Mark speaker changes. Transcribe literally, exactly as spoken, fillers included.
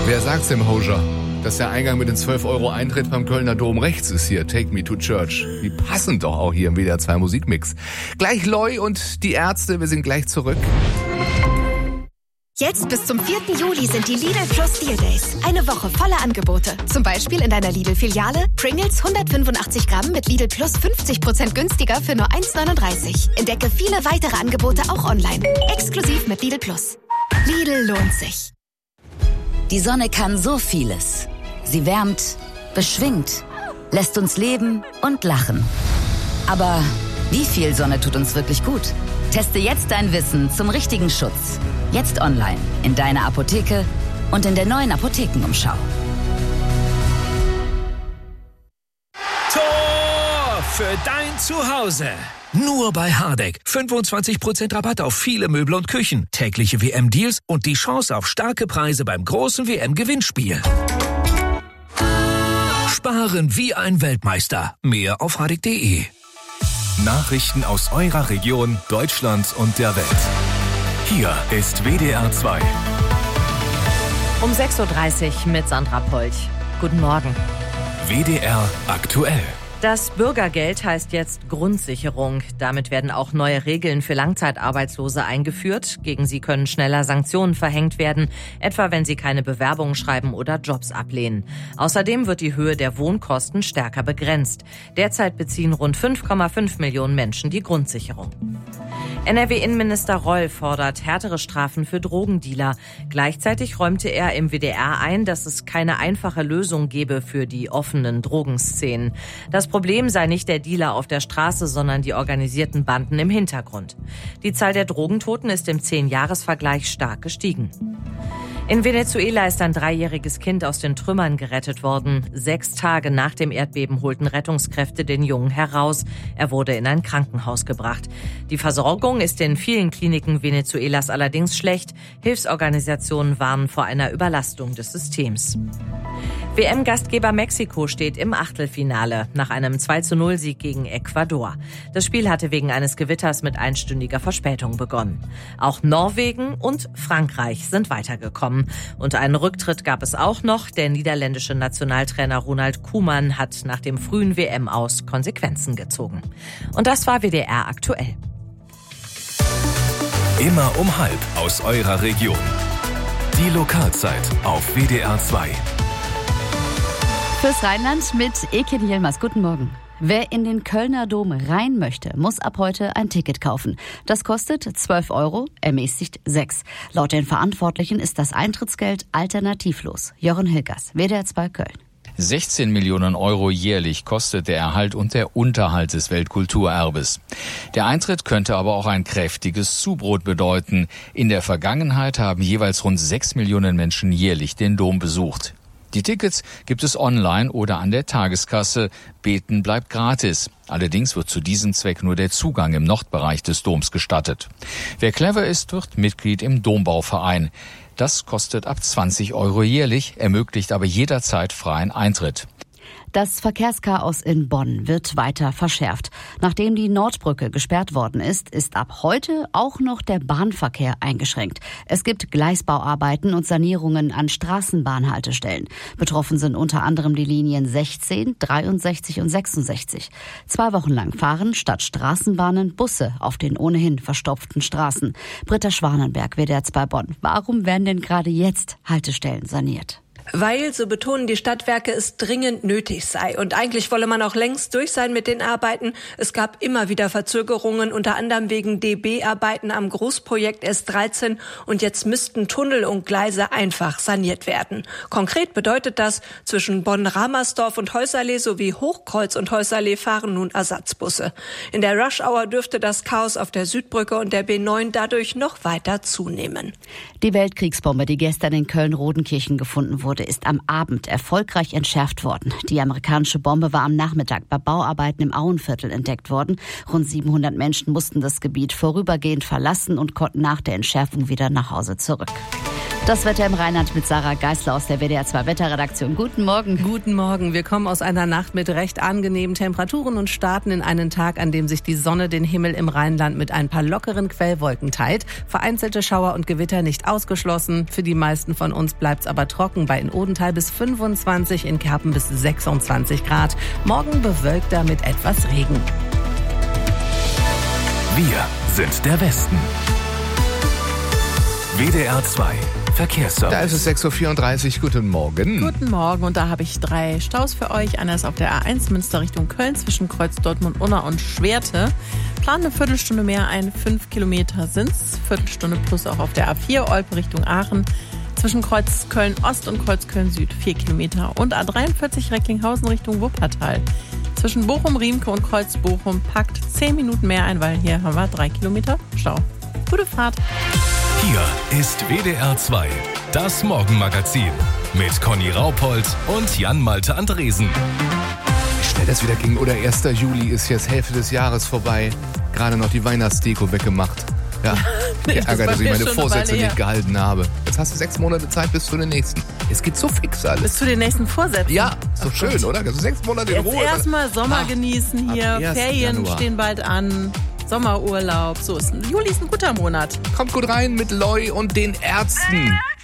Speaker 1: Wer sagt's dem Hoja? Dass der Eingang mit den zwölf Euro Eintritt beim Kölner Dom rechts ist hier. Take me to church. Die passen doch auch hier im W D R zwei Musikmix. Gleich Loi und die Ärzte, wir sind gleich zurück.
Speaker 2: Jetzt bis zum vierten Juli sind die Lidl Plus Deal Days. Eine Woche voller Angebote. Zum Beispiel in deiner Lidl-Filiale Pringles hundertfünfundachtzig Gramm mit Lidl Plus fünfzig Prozent günstiger für nur eins neununddreißig. Entdecke viele weitere Angebote auch online. Exklusiv mit Lidl Plus. Lidl lohnt sich.
Speaker 3: Die Sonne kann so vieles. Sie wärmt, beschwingt, lässt uns leben und lachen. Aber wie viel Sonne tut uns wirklich gut? Teste jetzt dein Wissen zum richtigen Schutz. Jetzt online, in deiner Apotheke und in der neuen Apothekenumschau.
Speaker 4: Tor für dein Zuhause. Nur bei Hardegg. fünfundzwanzig Prozent Rabatt auf viele Möbel und Küchen. Tägliche W M-Deals und die Chance auf starke Preise beim großen W M-Gewinnspiel. Sparen wie ein Weltmeister. Mehr auf hardegg punkt de.
Speaker 5: Nachrichten aus eurer Region, Deutschland und der Welt. Hier ist W D R zwei.
Speaker 6: Um sechs Uhr dreißig mit Sandra Polch. Guten Morgen.
Speaker 5: W D R aktuell.
Speaker 6: Das Bürgergeld heißt jetzt Grundsicherung. Damit werden auch neue Regeln für Langzeitarbeitslose eingeführt. Gegen sie können schneller Sanktionen verhängt werden, etwa wenn sie keine Bewerbungen schreiben oder Jobs ablehnen. Außerdem wird die Höhe der Wohnkosten stärker begrenzt. Derzeit beziehen rund fünf Komma fünf Millionen Menschen die Grundsicherung. N R W-Innenminister Reul fordert härtere Strafen für Drogendealer. Gleichzeitig räumte er im W D R ein, dass es keine einfache Lösung gebe für die offenen Drogenszenen. Das Problem sei nicht der Dealer auf der Straße, sondern die organisierten Banden im Hintergrund. Die Zahl der Drogentoten ist im zehn-Jahres-Vergleich stark gestiegen. In Venezuela ist ein dreijähriges Kind aus den Trümmern gerettet worden. Sechs Tage nach dem Erdbeben holten Rettungskräfte den Jungen heraus. Er wurde in ein Krankenhaus gebracht. Die Versorgung ist in vielen Kliniken Venezuelas allerdings schlecht. Hilfsorganisationen warnen vor einer Überlastung des Systems. W M-Gastgeber Mexiko steht im Achtelfinale nach einem zwei zu null Sieg gegen Ecuador. Das Spiel hatte wegen eines Gewitters mit einstündiger Verspätung begonnen. Auch Norwegen und Frankreich sind weitergekommen. Und einen Rücktritt gab es auch noch. Der niederländische Nationaltrainer Ronald Koeman hat nach dem frühen W M-Aus Konsequenzen gezogen. Und das war W D R aktuell.
Speaker 5: Immer um halb aus eurer Region. Die Lokalzeit auf W D R zwei.
Speaker 7: Fürs Rheinland mit Ekin Yilmaz. Guten Morgen. Wer in den Kölner Dom rein möchte, muss ab heute ein Ticket kaufen. Das kostet zwölf Euro, ermäßigt sechs. Laut den Verantwortlichen ist das Eintrittsgeld alternativlos. Jochen Hilgers, W D R zwei Köln.
Speaker 8: sechzehn Millionen Euro jährlich kostet der Erhalt und der Unterhalt des Weltkulturerbes. Der Eintritt könnte aber auch ein kräftiges Zubrot bedeuten. In der Vergangenheit haben jeweils rund sechs Millionen Menschen jährlich den Dom besucht. Die Tickets gibt es online oder an der Tageskasse. Beten bleibt gratis. Allerdings wird zu diesem Zweck nur der Zugang im Nordbereich des Doms gestattet. Wer clever ist, wird Mitglied im Dombauverein. Das kostet ab zwanzig Euro jährlich, ermöglicht aber jederzeit freien Eintritt.
Speaker 7: Das Verkehrschaos in Bonn wird weiter verschärft. Nachdem die Nordbrücke gesperrt worden ist, ist ab heute auch noch der Bahnverkehr eingeschränkt. Es gibt Gleisbauarbeiten und Sanierungen an Straßenbahnhaltestellen. Betroffen sind unter anderem die Linien sechzehn, dreiundsechzig und sechsundsechzig. Zwei Wochen lang fahren statt Straßenbahnen Busse auf den ohnehin verstopften Straßen. Britta Schwanenberg, W D R zwei Bonn. Warum werden denn gerade jetzt Haltestellen saniert?
Speaker 9: Weil, so betonen die Stadtwerke, es dringend nötig sei. Und eigentlich wolle man auch längst durch sein mit den Arbeiten. Es gab immer wieder Verzögerungen, unter anderem wegen D B-Arbeiten am Großprojekt S dreizehn. Und jetzt müssten Tunnel und Gleise einfach saniert werden. Konkret bedeutet das, zwischen Bonn-Ramersdorf und Häuserlee sowie Hochkreuz und Häuserlee fahren nun Ersatzbusse. In der Rush-Hour dürfte das Chaos auf der Südbrücke und der B neun dadurch noch weiter zunehmen.
Speaker 7: Die Weltkriegsbombe, die gestern in Köln-Rodenkirchen gefunden wurde, ist am Abend erfolgreich entschärft worden. Die amerikanische Bombe war am Nachmittag bei Bauarbeiten im Auenviertel entdeckt worden. Rund siebenhundert Menschen mussten das Gebiet vorübergehend verlassen und konnten nach der Entschärfung wieder nach Hause zurück. Das Wetter im Rheinland mit Sarah Geisler aus der W D R zwei Wetterredaktion. Guten Morgen.
Speaker 10: Guten Morgen. Wir kommen aus einer Nacht mit recht angenehmen Temperaturen und starten in einen Tag, an dem sich die Sonne den Himmel im Rheinland mit ein paar lockeren Quellwolken teilt. Vereinzelte Schauer und Gewitter nicht ausgeschlossen. Für die meisten von uns bleibt's aber trocken. Bei in Odenthal bis fünfundzwanzig, in Kerpen bis sechsundzwanzig Grad. Morgen bewölkter mit etwas Regen.
Speaker 5: Wir sind der Westen. W D R zwei Verkehrsservice.
Speaker 1: Da ist es sechs Uhr vierunddreißig. Guten Morgen.
Speaker 11: Guten Morgen. Und da habe ich drei Staus für euch. Einer ist auf der A eins Münster Richtung Köln zwischen Kreuz Dortmund-Unna und Schwerte. Plan eine Viertelstunde mehr ein. Fünf Kilometer sind's. Viertelstunde plus auch auf der A vier Olpe Richtung Aachen. Zwischen Kreuz Köln-Ost und Kreuz Köln-Süd vier Kilometer. Und A dreiundvierzig Recklinghausen Richtung Wuppertal. Zwischen Bochum-Riemke und Kreuz Bochum packt zehn Minuten mehr ein, weil hier haben wir drei Kilometer Stau. Gute Fahrt.
Speaker 5: Hier ist W D R zwei, das Morgenmagazin mit Conny Raupold und Jan-Malte Andresen.
Speaker 1: Wie schnell das wieder ging. Oder erster Juli ist jetzt Hälfte des Jahres vorbei. Gerade noch die Weihnachtsdeko weggemacht. Ja, ich ärgere, dass ich meine Vorsätze nicht gehalten habe. Jetzt hast du sechs Monate Zeit bis zu den nächsten. Es geht so fix alles.
Speaker 11: Bis zu den nächsten Vorsätzen?
Speaker 1: Ja, ist doch schön, oder? Also sechs Monate in
Speaker 11: Jetzt
Speaker 1: Ruhe.
Speaker 11: erstmal Sommer Ach, genießen hier. Ferien Januar. Stehen bald an. Sommerurlaub. So ist Juli ist ein guter Monat.
Speaker 1: Kommt gut rein mit Loi und den Ärzten.